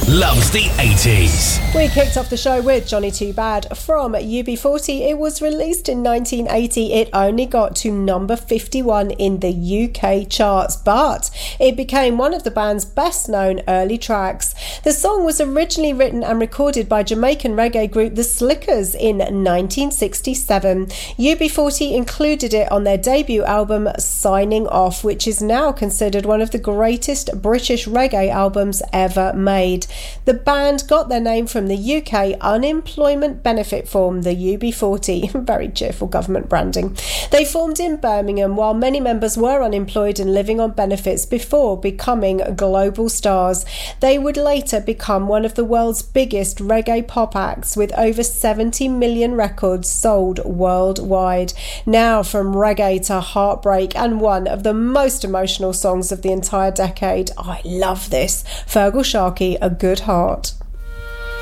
loves the 80s. We kicked off the show with Johnny Too Bad from UB40. It was released in 1980. It only got to number 51 in the UK charts, but it became one of the band's best known early tracks. The song was originally written and recorded by Jamaican reggae group The Slickers in 1967. UB40 included it on their debut album Signing Off, which is now considered one of the greatest British reggae albums ever made. The band got their name from the UK Unemployment Benefit Form, the UB40, very cheerful government branding. They formed in Birmingham while many members were unemployed and living on benefits before becoming global stars. They would later become one of the world's biggest reggae pop acts with over 70 million records sold worldwide. Now from reggae to heartbreak and one of the most emotional songs of the entire decade. I love this. Fergal Sharkey, A Good Heart.